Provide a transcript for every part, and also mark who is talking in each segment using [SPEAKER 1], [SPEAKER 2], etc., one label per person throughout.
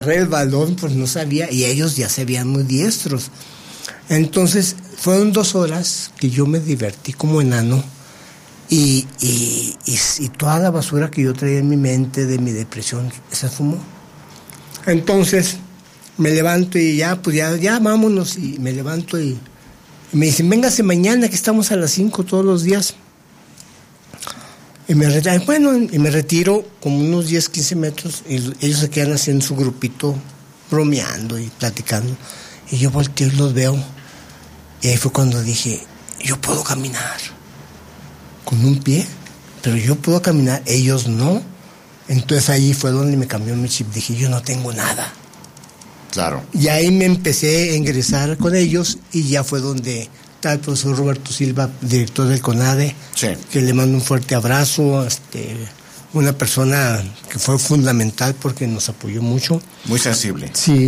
[SPEAKER 1] el balón, pues no sabía, y ellos ya se veían muy diestros. Entonces, fueron 2 horas que yo me divertí como enano, y toda la basura que yo traía en mi mente de mi depresión se fumó. Entonces, me levanto y ya vámonos, y me levanto y me dicen, véngase mañana que estamos a las 5 todos los días. Y me retiro como unos 10, 15 metros, y ellos se quedan haciendo su grupito, bromeando y platicando. Y yo volteo y los veo. Y ahí fue cuando dije, yo puedo caminar con un pie, pero yo puedo caminar, ellos no. Entonces ahí fue donde me cambió mi chip. Dije, yo no tengo nada.
[SPEAKER 2] Claro.
[SPEAKER 1] Y ahí me empecé a ingresar con ellos, y ya fue donde está el profesor Roberto Silva, director del CONADE, sí, que le mando un fuerte abrazo, una persona que fue fundamental porque nos apoyó mucho.
[SPEAKER 2] Muy sensible.
[SPEAKER 1] Sí,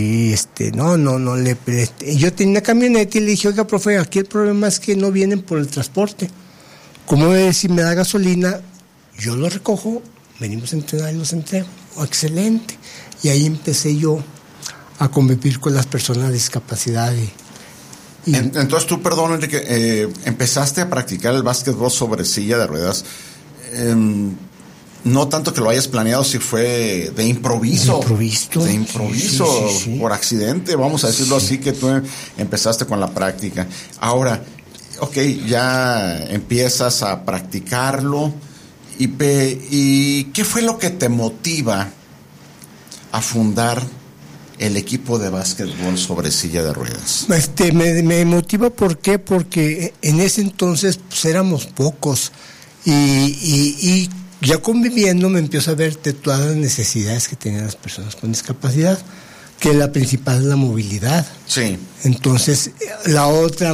[SPEAKER 1] yo tenía una camioneta y le dije, oiga, profe, aquí el problema es que no vienen por el transporte. ¿Cómo si me da gasolina? Yo lo recojo, venimos a entrenar y los entrego. Excelente. Y ahí empecé yo a convivir con las personas de discapacidad.
[SPEAKER 2] Entonces tú, perdón, Enrique, empezaste a practicar el básquetbol sobre silla de ruedas, no tanto que lo hayas planeado, si fue de improviso. De improviso, sí. Por accidente, vamos a decirlo así, que tú empezaste con la práctica. Ahora, ya empiezas a practicarlo, y ¿qué fue lo que te motiva a fundar el equipo de básquetbol sobre silla de ruedas?
[SPEAKER 1] Me motiva, ¿por qué? Porque en ese entonces pues éramos pocos, y ya conviviendo me empiezo a ver de todas las necesidades que tenían las personas con discapacidad, que la principal es la movilidad.
[SPEAKER 2] Sí.
[SPEAKER 1] Entonces, la otra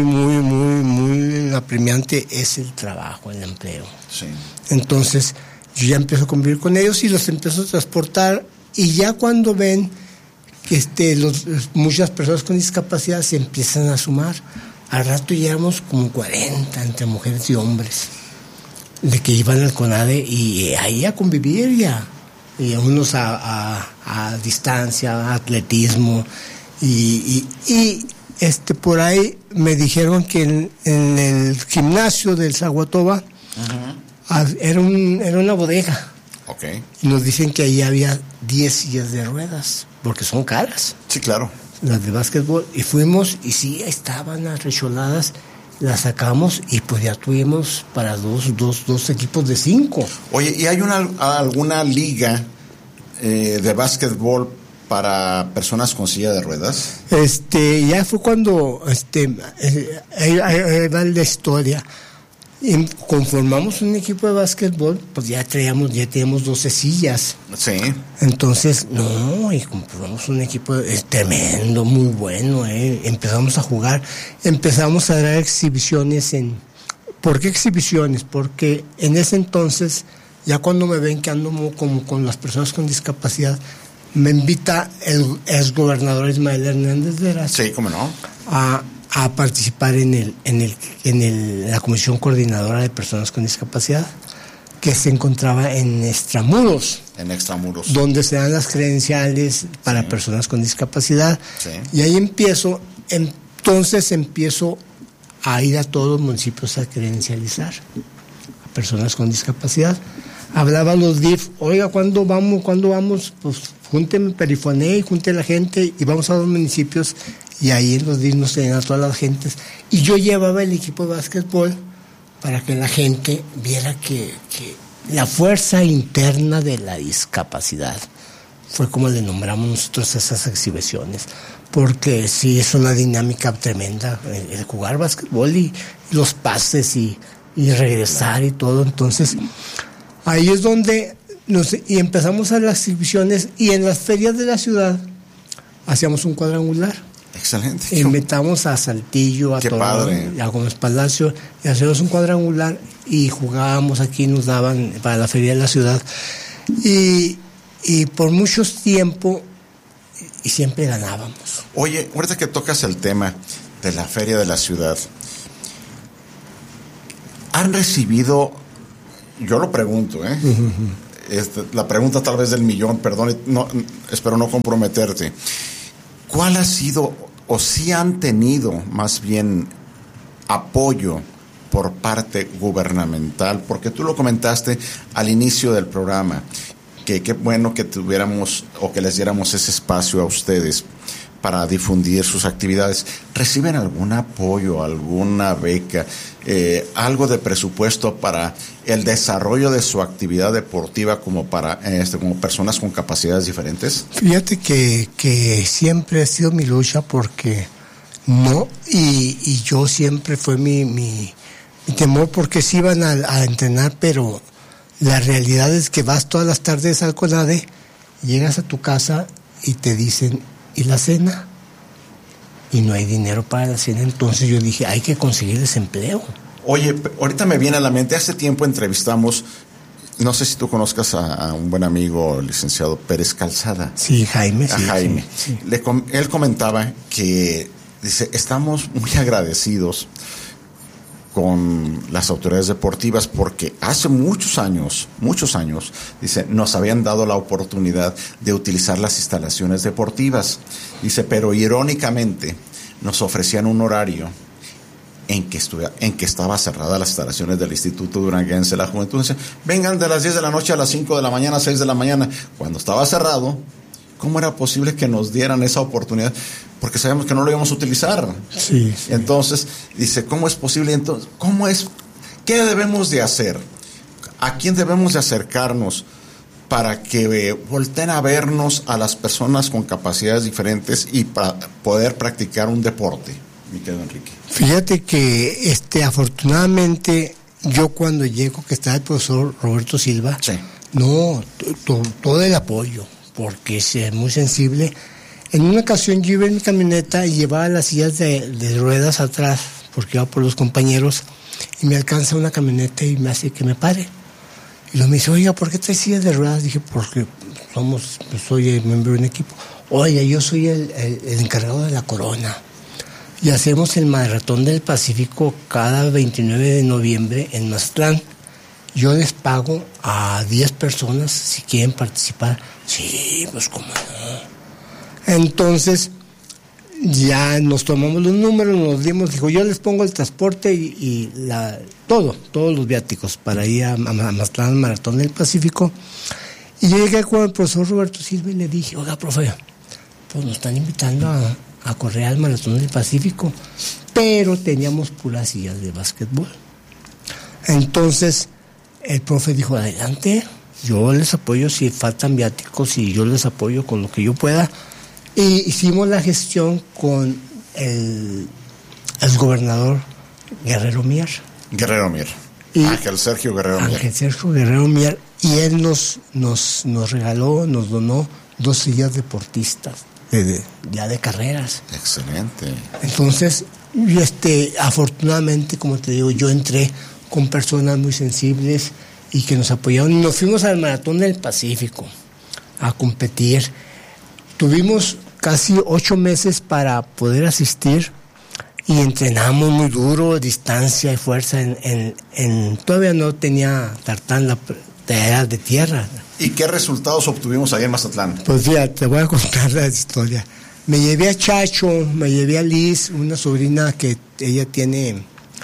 [SPEAKER 1] muy apremiante es el trabajo, el empleo.
[SPEAKER 2] Sí.
[SPEAKER 1] Entonces, yo ya empiezo a convivir con ellos y los empiezo a transportar, y ya cuando ven que muchas personas con discapacidad se empiezan a sumar. Al rato llegamos como 40 entre mujeres y hombres de que iban al CONADE, y ahí a convivir y a unos a distancia, a atletismo, y por ahí me dijeron que en el gimnasio del Zaguatoba era una bodega.
[SPEAKER 2] Okay.
[SPEAKER 1] Y nos dicen que ahí había 10 sillas de ruedas, porque son caras.
[SPEAKER 2] Sí, claro.
[SPEAKER 1] Las de básquetbol. Y fuimos, y sí, estaban arrecholadas, las sacamos, y pues ya tuvimos para dos equipos de 5.
[SPEAKER 2] Oye, ¿y hay alguna liga de básquetbol para personas con silla de ruedas?
[SPEAKER 1] Ya fue cuando, ahí va la historia. Y conformamos un equipo de básquetbol, pues ya teníamos 12 sillas.
[SPEAKER 2] Sí.
[SPEAKER 1] Entonces, y conformamos un equipo tremendo, muy bueno, empezamos a jugar, empezamos a dar exhibiciones ¿por qué exhibiciones? Porque en ese entonces, ya cuando me ven que ando como con las personas con discapacidad, me invita el exgobernador Ismael Hernández Veras.
[SPEAKER 2] Sí, ¿cómo no?
[SPEAKER 1] A participar en la Comisión Coordinadora de Personas con Discapacidad, que se encontraba en Extramuros. Donde se dan las credenciales para personas con discapacidad.
[SPEAKER 2] Sí.
[SPEAKER 1] Y ahí empiezo a ir a todos los municipios a credencializar a personas con discapacidad. Hablaban los DIF, oiga, ¿cuándo vamos? Pues júnteme, perifoné, junte la gente, y vamos a los municipios. Y ahí en los DIF nos tenían a todas las gentes. Y yo llevaba el equipo de básquetbol para que la gente viera que la fuerza interna de la discapacidad fue como le nombramos nosotros a esas exhibiciones. Porque sí, es una dinámica tremenda el jugar básquetbol, y los pases y regresar y todo. Entonces, ahí es donde y empezamos a las exhibiciones, y en las ferias de la ciudad hacíamos un cuadrangular.
[SPEAKER 2] Excelente.
[SPEAKER 1] Invitamos a Saltillo, a Torreón, a Gómez Palacio, y hacíamos un cuadrangular y jugábamos aquí, nos daban para la feria de la ciudad. Y por mucho tiempo, y siempre ganábamos.
[SPEAKER 2] Oye, ahorita que tocas el tema de la feria de la ciudad, ¿han recibido, yo lo pregunto, la pregunta tal vez del millón, perdón, no, espero no comprometerte. ¿Cuál ha sido, o si han tenido más bien, apoyo por parte gubernamental? Porque tú lo comentaste al inicio del programa, que qué bueno que tuviéramos o que les diéramos ese espacio a ustedes para difundir sus actividades. ¿Reciben algún apoyo, alguna beca, algo de presupuesto para el desarrollo de su actividad deportiva como personas con capacidades diferentes?
[SPEAKER 1] Fíjate que siempre ha sido mi lucha porque no, y yo siempre fue mi temor, porque sí iban a entrenar, pero la realidad es que vas todas las tardes al CONADE, llegas a tu casa y te dicen, ¿y la cena? Y no hay dinero para la cena. Entonces yo dije, hay que conseguir desempleo.
[SPEAKER 2] Oye, ahorita me viene a la mente, hace tiempo entrevistamos, no sé si tú conozcas a un buen amigo, el licenciado Pérez Calzada.
[SPEAKER 1] Sí, Jaime.
[SPEAKER 2] A Jaime. Sí. Él comentaba que, dice, estamos muy agradecidos con las autoridades deportivas porque hace muchos años, dice, nos habían dado la oportunidad de utilizar las instalaciones deportivas. Dice, pero irónicamente nos ofrecían un horario en que estaba cerrada las instalaciones del Instituto Duranguense de la Juventud. Dice, vengan de las 10 de la noche a las 5 de la mañana, 6 de la mañana. Cuando estaba cerrado, ¿cómo era posible que nos dieran esa oportunidad? Porque sabíamos que no lo íbamos a utilizar.
[SPEAKER 1] Sí.
[SPEAKER 2] Entonces, dice, ¿cómo es posible? Entonces, ¿qué debemos de hacer? ¿A quién debemos de acercarnos para que volteen a vernos a las personas con capacidades diferentes y para poder practicar un deporte? Mi querido Enrique.
[SPEAKER 1] Fíjate que afortunadamente yo cuando llego, que está el profesor Roberto Silva,
[SPEAKER 2] sí,
[SPEAKER 1] no, todo el apoyo, porque es muy sensible. En una ocasión yo iba en mi camioneta y llevaba las sillas de ruedas atrás, porque iba por los compañeros, y me alcanza una camioneta y me hace que me pare. Y luego me dice, oiga, ¿por qué traes sillas de ruedas? Dije, porque soy miembro de un equipo. Oiga, yo soy el encargado de la Corona. Y hacemos el Maratón del Pacífico cada 29 de noviembre en Mazatlán. Yo les pago a 10 personas si quieren participar. Sí, pues cómo no. Entonces, ya nos tomamos los números, nos dimos, dijo, yo les pongo el transporte y todos los viáticos para ir a Mazatlán al Maratón del Pacífico. Y yo llegué con el profesor Roberto Silva y le dije, oiga, profe, pues nos están invitando a correr al Maratón del Pacífico, pero teníamos puras sillas de básquetbol. Entonces, el profe dijo, adelante, yo les apoyo si faltan viáticos y yo les apoyo con lo que yo pueda. Y hicimos la gestión con el gobernador Guerrero Mier.
[SPEAKER 2] Ángel Sergio
[SPEAKER 1] Guerrero Mier. Y él nos regaló, nos donó 2 sillas deportistas, ya de carreras.
[SPEAKER 2] Excelente.
[SPEAKER 1] Entonces, afortunadamente, como te digo, yo entré con personas muy sensibles y que nos apoyaron. Nos fuimos al Maratón del Pacífico a competir. Tuvimos casi 8 meses para poder asistir y entrenamos muy duro, distancia y fuerza. Todavía no tenía tartán, era de tierra.
[SPEAKER 2] ¿Y qué resultados obtuvimos ahí en Mazatlán?
[SPEAKER 1] Pues ya, te voy a contar la historia. Me llevé a Chacho, me llevé a Liz, una sobrina que ella tiene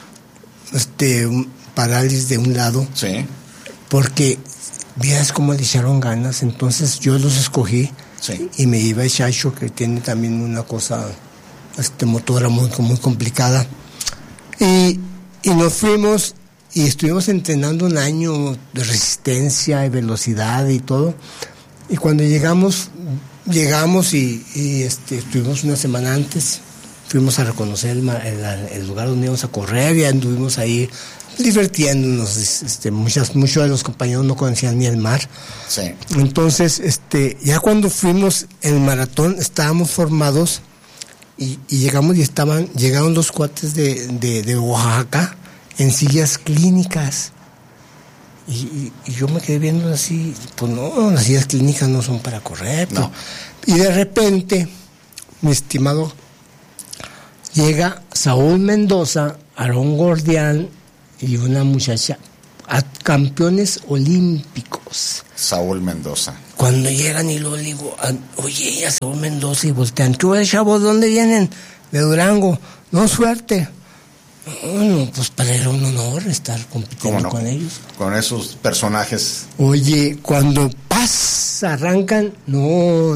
[SPEAKER 1] parálisis de un lado.
[SPEAKER 2] Sí.
[SPEAKER 1] Porque vieras cómo le echaron ganas, entonces yo los escogí.
[SPEAKER 2] Sí.
[SPEAKER 1] Y me iba a Chacho, que tiene también una cosa motora muy complicada. Y nos fuimos y estuvimos entrenando un año de resistencia y velocidad y todo. Y cuando llegamos y estuvimos una semana antes, fuimos a reconocer el lugar donde íbamos a correr y anduvimos ahí divirtiéndonos. Muchos de los compañeros no conocían ni el mar.
[SPEAKER 2] Sí.
[SPEAKER 1] Entonces, ya cuando fuimos el maratón, estábamos formados y llegamos y llegaron los cuates de Oaxaca en sillas clínicas. Y yo me quedé viendo así, pues no, las sillas clínicas no son para correr.
[SPEAKER 2] No.
[SPEAKER 1] Y de repente, mi estimado, llega Saúl Mendoza, Aarón Gordián y una muchacha, campeones olímpicos. Olímpicos.
[SPEAKER 2] Saúl Mendoza.
[SPEAKER 1] Cuando llegan y luego digo, oye, ya Saúl Mendoza, y voltean, ¿qué hubo, chavos? ¿Dónde vienen? De Durango. No, suerte. Bueno, pues para él era un honor estar compitiendo con ellos.
[SPEAKER 2] Con esos personajes.
[SPEAKER 1] Oye, cuando arrancan, no.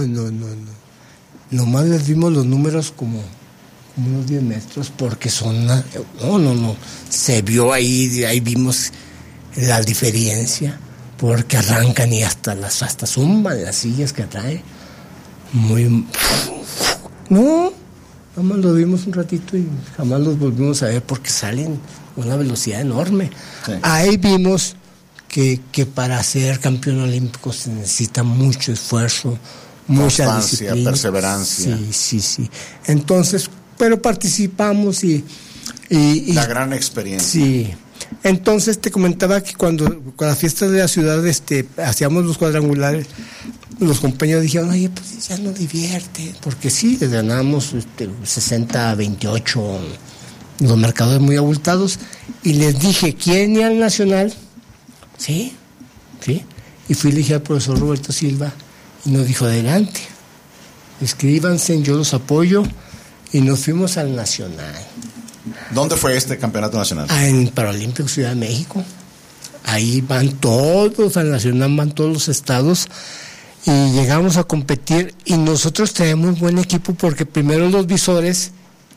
[SPEAKER 1] Nomás les dimos los números como unos 10 metros, porque son... No. Se vio ahí vimos la diferencia, porque arrancan y hasta zumban las sillas que trae. Muy... No, nada más lo vimos un ratito y jamás los volvimos a ver, porque salen a una velocidad enorme. Sí. Ahí vimos que para ser campeón olímpico se necesita mucho esfuerzo, mucha disciplina,
[SPEAKER 2] perseverancia.
[SPEAKER 1] Sí. Entonces, pero participamos y
[SPEAKER 2] la gran experiencia.
[SPEAKER 1] Sí. Entonces te comentaba que cuando con la fiesta de la ciudad hacíamos los cuadrangulares, los compañeros dijeron, oye, pues ya no divierte, porque sí, ganábamos 60-28, los marcadores muy abultados, y les dije, ¿quieren ir al Nacional? Sí. Y fui a elegir al profesor Roberto Silva y nos dijo, adelante, escríbanse, yo los apoyo, y nos fuimos al Nacional.
[SPEAKER 2] ¿Dónde fue este campeonato nacional?
[SPEAKER 1] En Paralímpico Ciudad de México. Ahí van todos, al Nacional van todos los estados, y llegamos a competir, y nosotros tenemos buen equipo, porque primero los visores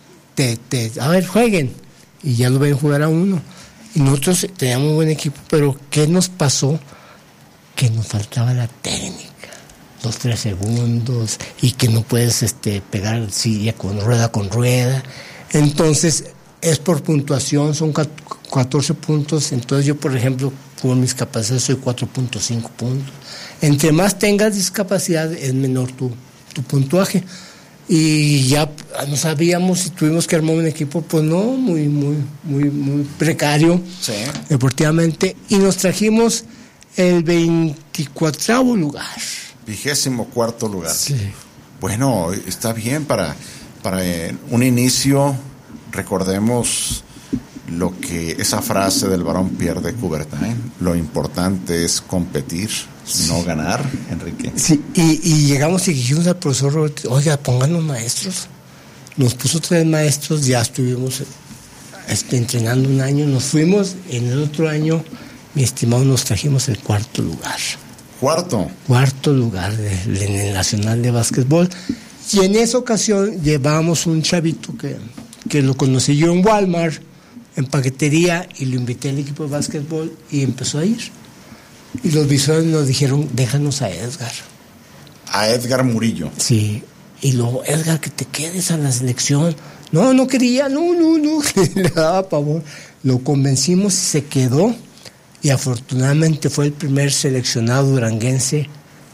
[SPEAKER 1] a ver, jueguen, y ya lo ven jugar a uno, y nosotros teníamos buen equipo, pero ¿qué nos pasó? Que nos faltaba la técnica, los 3 segundos, y que no puedes pegar silla con rueda. Entonces es por puntuación, son 14 puntos. Entonces yo, por ejemplo, por mis capacidades soy 4.5 puntos. Entre más tengas discapacidad es menor tu puntuaje. Y ya no sabíamos si tuvimos que armar un equipo, pues no, muy precario, sí, deportivamente, y nos trajimos el 24º lugar.
[SPEAKER 2] 24º lugar.
[SPEAKER 1] Sí.
[SPEAKER 2] Bueno, está bien para un inicio. Recordemos lo que esa frase del barón Pierre de Coubertin, lo importante es competir, sí, no ganar, Enrique.
[SPEAKER 1] Sí, y llegamos y dijimos al profesor Roberto, oiga, pónganos maestros. Nos puso 3 maestros, ya estuvimos entrenando un año, nos fuimos, en el otro año, mi estimado, nos trajimos el 4º lugar. ¿Cuarto lugar en el Nacional de Básquetbol. Y en esa ocasión llevábamos un chavito que lo conocí yo en Walmart, en paquetería, y lo invité al equipo de básquetbol y empezó a ir. Y los visores nos dijeron, déjanos a Edgar.
[SPEAKER 2] A Edgar Murillo.
[SPEAKER 1] Sí. Y luego, Edgar, que te quedes a la selección. No quería, no. Le daba pavor. Lo convencimos y se quedó. Y afortunadamente fue el primer seleccionado duranguense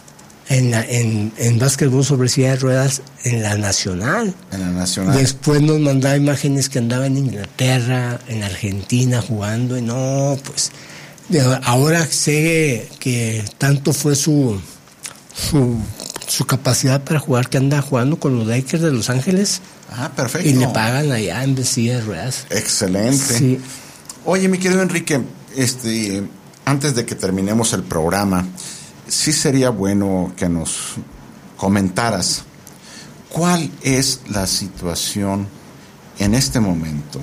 [SPEAKER 1] en básquetbol sobre silla de ruedas en la nacional. Después nos mandaba imágenes que andaba en Inglaterra, en Argentina jugando, y no, pues ahora sé que tanto fue su capacidad para jugar, que anda jugando con los Lakers de Los Ángeles.
[SPEAKER 2] Ah, perfecto.
[SPEAKER 1] Y le pagan allá en silla de ruedas.
[SPEAKER 2] Excelente.
[SPEAKER 1] Sí.
[SPEAKER 2] Oye, mi querido Enrique, antes de que terminemos el programa, sí sería bueno que nos comentaras cuál es la situación en este momento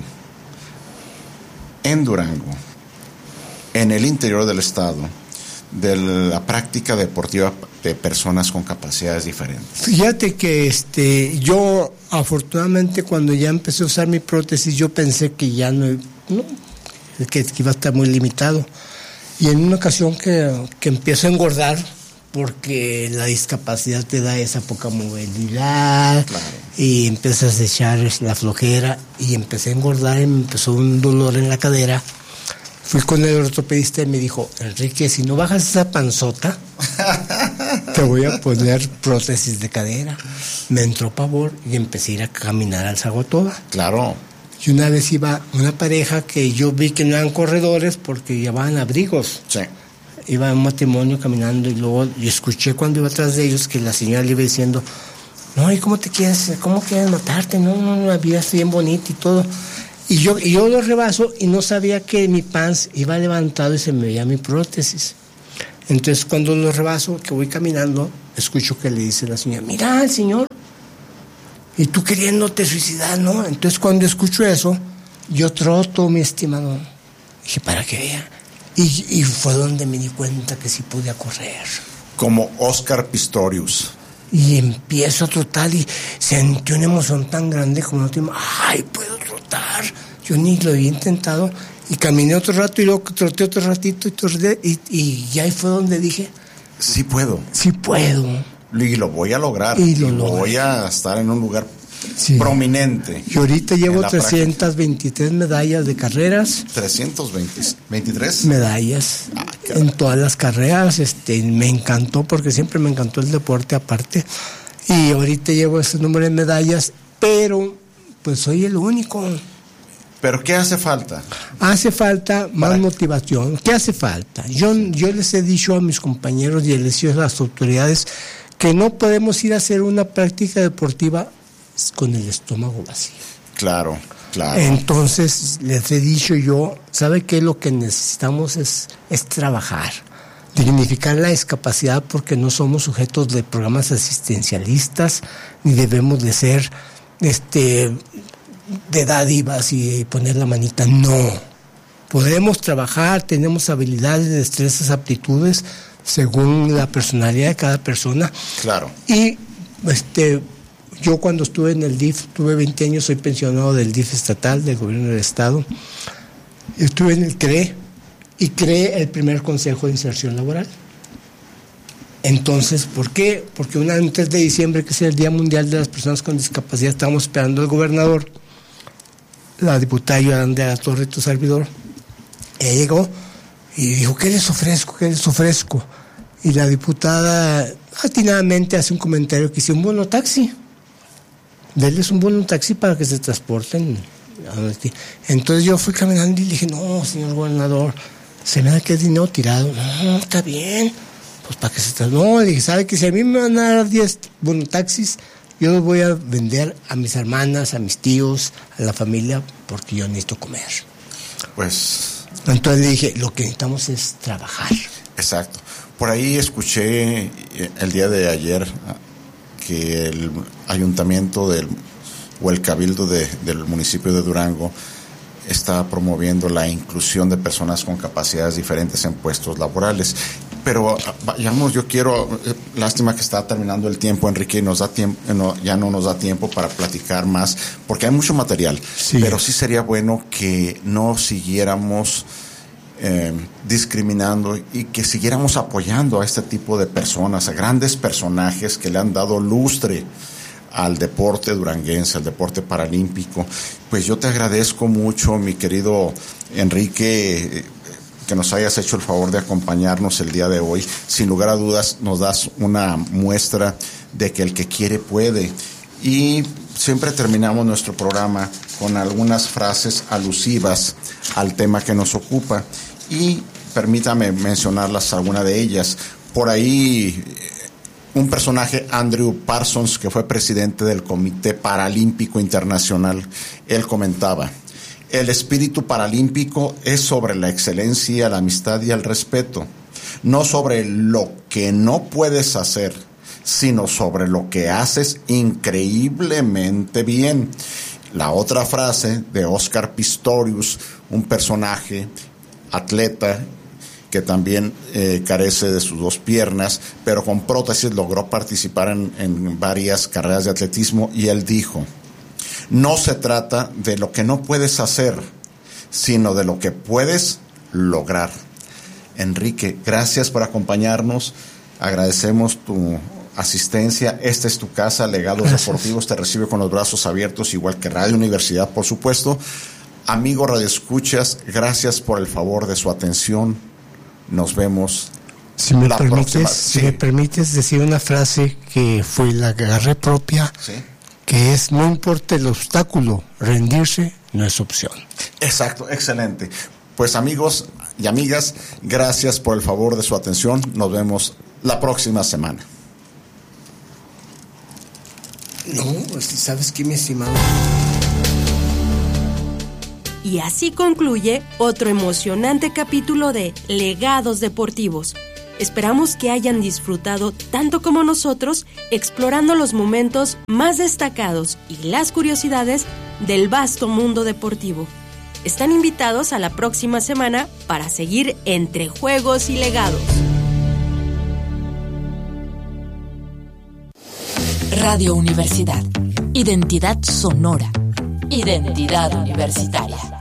[SPEAKER 2] en Durango, en el interior del estado, de la práctica deportiva de personas con capacidades diferentes. Fíjate
[SPEAKER 1] que yo afortunadamente cuando ya empecé a usar mi prótesis, yo pensé que ya que iba a estar muy limitado. Y en una ocasión que empiezo a engordar, porque la discapacidad te da esa poca movilidad, claro, y empiezas a echar la flojera, y empecé a engordar y me empezó un dolor en la cadera. Fui con el ortopedista y me dijo, Enrique, si no bajas esa panzota, te voy a poner prótesis de cadera. Me entró pavor y empecé a ir a caminar al Zagotoba.
[SPEAKER 2] Claro.
[SPEAKER 1] Y una vez iba una pareja que yo vi que no eran corredores porque llevaban abrigos.
[SPEAKER 2] Sí.
[SPEAKER 1] Iba a un matrimonio caminando, y luego yo escuché cuando iba atrás de ellos que la señora le iba diciendo, no, ¿y cómo quieres matarte? No, la vida es bien bonita y todo. Y yo lo rebaso y no sabía que mi pants iba levantado y se me veía mi prótesis. Entonces cuando lo rebaso, que voy caminando, escucho que le dice la señora, mira al señor, y tú queriéndote suicidar, ¿no? Entonces cuando escucho eso, yo troto, mi estimado. Dije, para que vea. Y fue donde me di cuenta que sí podía correr.
[SPEAKER 2] Como Oscar Pistorius.
[SPEAKER 1] Y empiezo a trotar y sentí una emoción tan grande como no te imaginas. ¡Ay, puedo trotar! Yo ni lo había intentado. Y caminé otro rato y luego troté otro ratito y ya ahí fue donde dije...
[SPEAKER 2] Sí puedo.
[SPEAKER 1] Sí puedo.
[SPEAKER 2] Y lo voy a lograr. Y voy a estar en un lugar prominente.
[SPEAKER 1] Y ahorita llevo 323 medallas de carreras.
[SPEAKER 2] 323
[SPEAKER 1] medallas en todas las carreras. Me encantó porque siempre me encantó el deporte aparte. Y ahorita llevo ese número de medallas, pero pues soy el único.
[SPEAKER 2] ¿Pero qué hace falta?
[SPEAKER 1] Hace falta más motivación. ¿Qué hace falta? Yo les he dicho a mis compañeros y les he dicho a las autoridades que no podemos ir a hacer una práctica deportiva con el estómago vacío.
[SPEAKER 2] Claro.
[SPEAKER 1] Entonces les he dicho yo, ¿sabe qué? Lo que necesitamos es trabajar, dignificar la discapacidad, porque no somos sujetos de programas asistencialistas, ni debemos de ser de dádivas y poner la manita. No. Podemos trabajar, tenemos habilidades, destrezas, aptitudes, según la personalidad de cada persona.
[SPEAKER 2] Claro.
[SPEAKER 1] Y yo cuando estuve en el DIF, tuve 20 años, soy pensionado del DIF estatal, del gobierno del estado. Estuve en el CRE y creé el primer Consejo de Inserción Laboral. Entonces, ¿por qué? Porque un 3 de diciembre, que es el Día Mundial de las Personas con Discapacidad, estábamos esperando al gobernador, la diputada Yolanda de la Torre, tu servidor. Ella llegó y dijo, ¿qué les ofrezco? ¿Qué les ofrezco? Y la diputada atinadamente hace un comentario que dice, un bono taxi. Denles un bono taxi para que se transporten. Entonces yo fui caminando y le dije, no, señor gobernador, se me da que es dinero tirado. No, está bien. Pues para que se transporten. No, le dije, ¿sabe que si a mí me van a dar 10 bono taxis, yo los voy a vender a mis hermanas, a mis tíos, a la familia, porque yo necesito comer?
[SPEAKER 2] Pues...
[SPEAKER 1] Entonces le dije, lo que necesitamos es trabajar.
[SPEAKER 2] Exacto. Por ahí escuché el día de ayer que el ayuntamiento o el cabildo del municipio de Durango está promoviendo la inclusión de personas con capacidades diferentes en puestos laborales. Pero vayamos, yo quiero, lástima que está terminando el tiempo, Enrique, y ya no nos da tiempo para platicar más, porque hay mucho material. Sí. Pero sí sería bueno que no siguiéramos discriminando y que siguiéramos apoyando a este tipo de personas, a grandes personajes que le han dado lustre al deporte duranguense, al deporte paralímpico. Pues yo te agradezco mucho, mi querido Enrique, que nos hayas hecho el favor de acompañarnos el día de hoy. Sin lugar a dudas nos das una muestra de que el que quiere puede. Y siempre terminamos nuestro programa con algunas frases alusivas al tema que nos ocupa. Y permítame mencionarlas, alguna de ellas. Por ahí, un personaje, Andrew Parsons, que fue presidente del Comité Paralímpico Internacional, él comentaba: el espíritu paralímpico es sobre la excelencia, la amistad y el respeto, no sobre lo que no puedes hacer, sino sobre lo que haces increíblemente bien. La otra frase de Oscar Pistorius, un personaje atleta que también carece de sus dos piernas, pero con prótesis logró participar en varias carreras de atletismo, y él dijo: no se trata de lo que no puedes hacer, sino de lo que puedes lograr. Enrique, gracias por acompañarnos. Agradecemos tu asistencia. Esta es tu casa. Legados Deportivos te recibe con los brazos abiertos, igual que Radio Universidad, por supuesto. Amigo radioescuchas, gracias por el favor de su atención. Nos vemos la próxima.
[SPEAKER 1] Si me permites decir una frase que fue la que agarré propia. Sí. Que es: no importa el obstáculo, rendirse no es opción.
[SPEAKER 2] Exacto, excelente. Pues amigos y amigas, gracias por el favor de su atención. Nos vemos la próxima semana.
[SPEAKER 1] No, pues, ¿sabes qué, mi estimado?
[SPEAKER 3] Y así concluye otro emocionante capítulo de Legados Deportivos. Esperamos que hayan disfrutado tanto como nosotros explorando los momentos más destacados y las curiosidades del vasto mundo deportivo. Están invitados a la próxima semana para seguir entre juegos y legados.
[SPEAKER 4] Radio Universidad. Identidad sonora. Identidad universitaria.